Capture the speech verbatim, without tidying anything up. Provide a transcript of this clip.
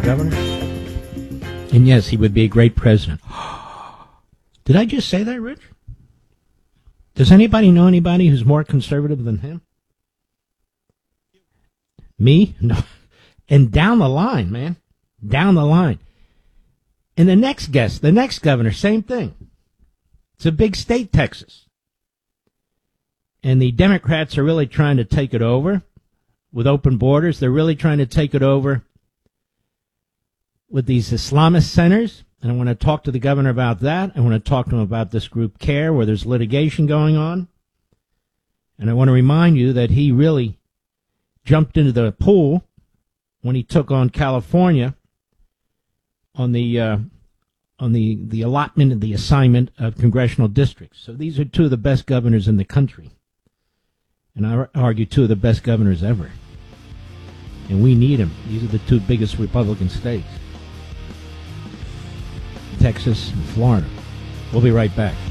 governor. And yes, he would be a great president. Did I just say that, Rich? Does anybody know anybody who's more conservative than him? Me? No. And down the line, man. Down the line. And the next guest, the next governor, same thing. It's a big state, Texas. And the Democrats are really trying to take it over with open borders. They're really trying to take it over with these Islamist centers. And I want to talk to the governor about that. I want to talk to him about this group CARE, where there's litigation going on. And I want to remind you that he really jumped into the pool when he took on California on the uh, on the, the allotment and the assignment of congressional districts. So these are two of the best governors in the country. And I argue two of the best governors ever. And we need them. These are the two biggest Republican states. Texas and Florida. We'll be right back.